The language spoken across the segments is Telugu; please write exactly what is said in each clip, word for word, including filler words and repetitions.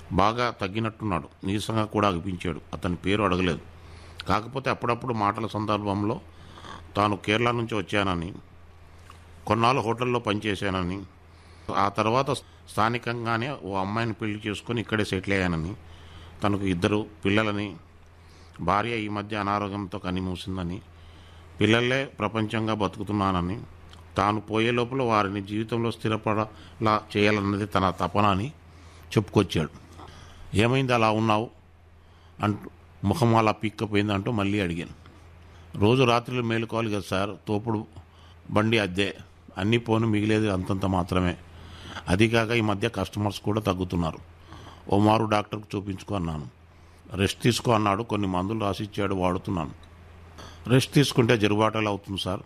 బాగా తగ్గినట్టున్నాడు. నీరసంగా కూడా అనిపించాడు. అతని పేరు అడగలేదు. కాకపోతే అప్పుడప్పుడు మాటల సందర్భంలో తాను కేరళ నుంచి వచ్చానని, కొన్నాళ్ళు హోటల్లో పనిచేశానని, ఆ తర్వాత స్థానికంగానే ఓ అమ్మాయిని పెళ్లి చేసుకొని ఇక్కడే సెటిల్ అయ్యానని, తనకు ఇద్దరు పిల్లలని, భార్య ఈ మధ్య అనారోగ్యంతో కన్నుమూసిందని, పిల్లలే ప్రపంచంగా బతుకుతున్నానని, తాను పోయే లోపల వారిని జీవితంలో స్థిరపడలా చేయాలన్నది తన తపన అని చెప్పుకొచ్చాడు. ఏమైంది అలా ఉన్నావు అంటూ, ముఖం అలా పీక్కపోయింది అంటూ మళ్ళీ అడిగాను. రోజు రాత్రులు మేలుకోవాలి కదా సార్, తోపుడు బండి అద్దె అన్నీ పోను, మిగిలేది అంతంత మాత్రమే. అది కాక ఈ మధ్య కస్టమర్స్ కూడా తగ్గుతున్నారు. ఓ మారు డాక్టర్కి చూపించుకో అన్నాను. రెస్ట్ తీసుకో అన్నాడు. కొన్ని మందులు రాసిచ్చాడు, వాడుతున్నాను. రెస్ట్ తీసుకుంటే జరుబాటలు అవుతుంది సార్.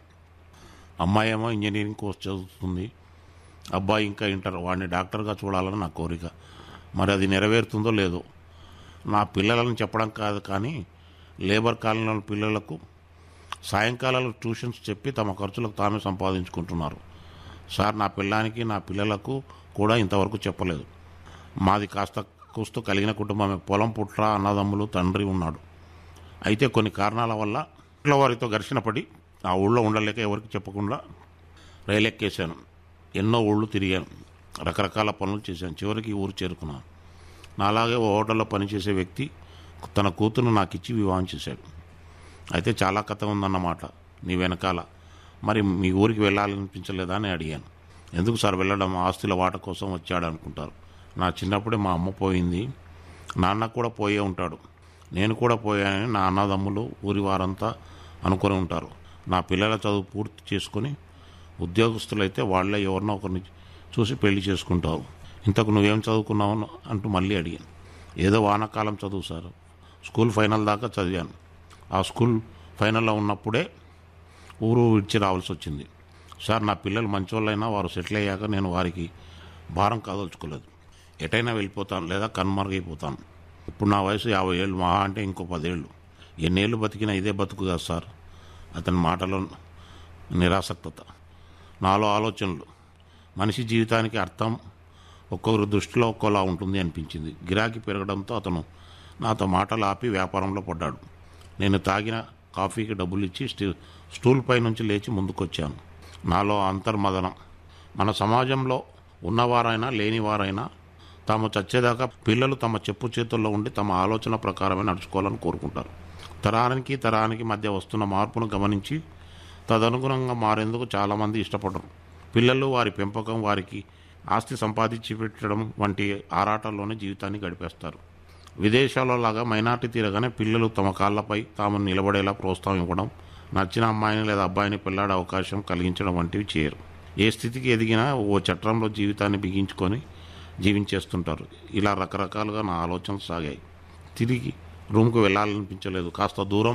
అమ్మాయి ఏమో ఇంజనీరింగ్ కోర్స్ చదువుతుంది, అబ్బాయి ఇంకా ఇంటర్. వాడిని డాక్టర్గా చూడాలని నా కోరిక. మరి అది నెరవేరుతుందో లేదో. నా పిల్లలను చెప్పడం కాదు కానీ లేబర్ కాలనీల పిల్లలకు సాయంకాలాలు ట్యూషన్స్ చెప్పి తమ ఖర్చులకు తామే సంపాదించుకుంటున్నారు సార్. నా పిల్లానికి నా పిల్లలకు కూడా ఇంతవరకు చెప్పలేదు. మాది కాస్త కూస్తూ కలిగిన కుటుంబమే. పొలం పుట్ర, అన్నదమ్ములు, తండ్రి ఉన్నాడు. అయితే కొన్ని కారణాల వల్ల ఇంట్లో వారితో ఘర్షణ పడి ఆ ఊళ్ళో ఉండలేక ఎవరికి చెప్పకుండా రైలెక్కేశాను. ఎన్నో ఊళ్ళు తిరిగాను, రకరకాల పనులు చేశాను. చివరికి ఊరు చేరుకున్నాను. నాలాగే ఓ హోటల్లో పనిచేసే వ్యక్తి తన కూతురు నాకు ఇచ్చి వివాహం చేశాడు. అయితే చాలా కథ ఉందన్నమాట నీ వెనకాల. మరి మీ ఊరికి వెళ్ళాలనిపించలేదా అని అడిగాను. ఎందుకు సార్ వెళ్ళడం, ఆస్తుల వాట కోసం వచ్చాడు అనుకుంటారు. నా చిన్నప్పుడే మా అమ్మ పోయింది, నాన్న కూడా పోయే ఉంటాడు, నేను కూడా పోయానని నా అన్నదమ్ములు ఊరి వారంతా అనుకొని ఉంటారు. నా పిల్లల చదువు పూర్తి చేసుకొని ఉద్యోగస్తులైతే వాళ్ళే ఎవరినో ఒకరిని చూసి పెళ్లి చేసుకుంటారు. ఇంతకు నువ్వేం చదువుకున్నావు అంటూ మళ్ళీ అడిగాను. ఏదో వానాకాలం చదువు సార్, స్కూల్ ఫైనల్ దాకా చదివాను. ఆ స్కూల్ ఫైనల్లో ఉన్నప్పుడే ఊరు విడిచి రావాల్సి వచ్చింది సార్. నా పిల్లలు మంచోళ్ళైనా వారు సెటిల్ అయ్యాక నేను వారికి భారం కాదలుచుకోలేదు. ఎటైనా వెళ్ళిపోతాను లేదా కనుమరుగైపోతాను. ఇప్పుడు నా వయసు యాభై ఏళ్ళు, మహా అంటే ఇంకో పదేళ్ళు. ఎన్నేళ్ళు బతికినా ఇదే బతుకు కదా సార్. అతని మాటలో నిరాసక్తత, నాలో ఆలోచనలు. మనిషి జీవితానికి అర్థం ఒక్కొక్కరి దృష్టిలో ఒక్కోలా ఉంటుంది అనిపించింది. గిరాకీ పెరగడంతో అతను నాతో మాటలు ఆపి వ్యాపారంలో పడ్డాడు. నేను తాగిన కాఫీకి డబ్బులు ఇచ్చి స్టీ స్టూల్ పై నుంచి లేచి ముందుకొచ్చాను. నాలో అంతర్మదనం. మన సమాజంలో ఉన్నవారైనా లేనివారైనా తాము చచ్చేదాకా పిల్లలు తమ చెప్పు చేతుల్లో ఉండి తమ ఆలోచన ప్రకారమే నడుచుకోవాలని కోరుకుంటారు. తరానికి తరానికి మధ్య వస్తున్న మార్పును గమనించి తదనుగుణంగా మారేందుకు చాలామంది ఇష్టపడరు. పిల్లలు, వారి పెంపకం, వారికి ఆస్తి సంపాదించి పెట్టడం వంటి ఆరాటాల్లోనే జీవితాన్ని గడిపేస్తారు. విదేశాల్లో లాగా మైనార్టీ తీరగానే పిల్లలు తమ కాళ్లపై తాము నిలబడేలా ప్రోత్సాహం ఇవ్వడం, నచ్చిన అమ్మాయిని లేదా అబ్బాయిని పెళ్లాడే అవకాశం కలిగించడం వంటివి చేయరు. ఏ స్థితికి ఎదిగినా ఓ చట్రంలో జీవితాన్ని బిగించుకొని జీవించేస్తుంటారు. ఇలా రకరకాలుగా నా ఆలోచనలు సాగాయి. తిరిగి రూమ్కు వెళ్ళాలనిపించలేదు. కాస్త దూరం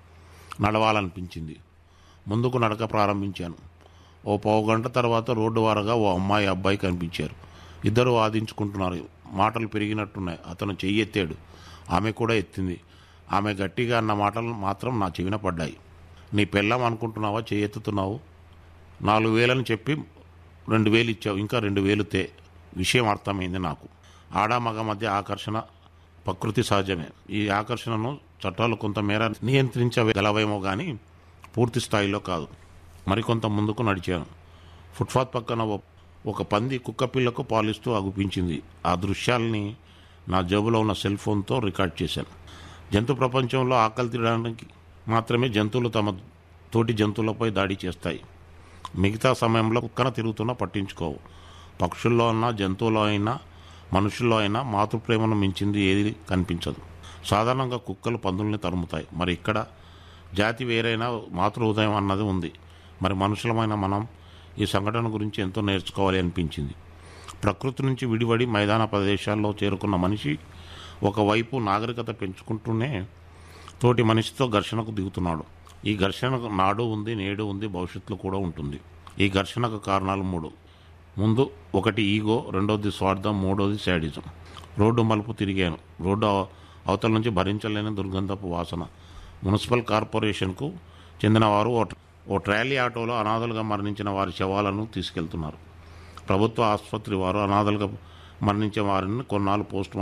నడవాలనిపించింది. ముందుకు నడక ప్రారంభించాను. ఓ పావు గంట తర్వాత రోడ్డు వారగా ఓ అమ్మాయి, అబ్బాయి కనిపించారు. ఇద్దరు వాదించుకుంటున్నారు. మాటలు పెరిగినట్టున్నాయి. అతను చెయ్యి ఎత్తాడు, ఆమె కూడా ఎత్తింది. ఆమె గట్టిగా అన్న మాటలు మాత్రం నా చెవిన పడ్డాయి. నీ పెళ్ళాం అనుకుంటున్నావా, చెయ్యి ఎత్తుతున్నావు? నాలుగు వేలని చెప్పి రెండు వేలు ఇచ్చావు, ఇంకా రెండు వేలు తే. విషయం అర్థమైంది నాకు. ఆడ మగ మధ్య ఆకర్షణ ప్రకృతి సహజమే. ఈ ఆకర్షణను చట్టాలు కొంతమేర నియంత్రించగలవేమో కానీ పూర్తి స్థాయిలో కాదు. మరికొంత ముందుకు నడిచాను. ఫుట్పాత్ పక్కన ఒక పంది కుక్క పిల్లకు పాలిస్తూ అగుపించింది. ఆ దృశ్యాల్ని నా జేబులో ఉన్న సెల్ ఫోన్తో రికార్డ్ చేశాను. జంతు ప్రపంచంలో ఆకలి తీయడానికి మాత్రమే జంతువులు తమ తోటి జంతువులపై దాడి చేస్తాయి. మిగతా సమయంలో కుక్కన తిరుగుతున్నా పట్టించుకోవు. పక్షుల్లో అయినా, జంతువులో అయినా, మనుషుల్లో అయినా మాతృప్రేమను మించింది ఏది కనిపించదు. సాధారణంగా కుక్కలు పందుల్ని తరుముతాయి. మరి ఇక్కడ జాతి వేరైనా మాతృ హృదయం అన్నది ఉంది. మరి మనుషులమైన మనం ఈ సంఘటన గురించి ఎంతో నేర్చుకోవాలి అనిపించింది. ప్రకృతి నుంచి విడివడి మైదాన ప్రదేశాల్లో చేరుకున్న మనిషి ఒకవైపు నాగరికత పెంచుకుంటూనే తోటి మనిషితో ఘర్షణకు దిగుతున్నాడు. ఈ ఘర్షణకు నాడు ఉంది, నేడు ఉంది, భవిష్యత్తులో కూడా ఉంటుంది. ఈ ఘర్షణకు కారణాలు మూడు. ముందు ఒకటి ఈగో, రెండోది స్వార్థం, మూడోది శాడిజం. రోడ్డు మలుపు తిరిగాను. రోడ్డు అవతల నుంచి భరించలేని దుర్గంధపు వాసన. మున్సిపల్ కార్పొరేషన్కు చెందినవారు ఓ ట్రాలీ ఆటోలో అనాథలుగా మరణించిన వారి శవాలను తీసుకెళ్తున్నారు. ప్రభుత్వ ఆసుపత్రి వారు అనాథలుగా మరణించే వారిని కొన్నాళ్ళు పోస్ట్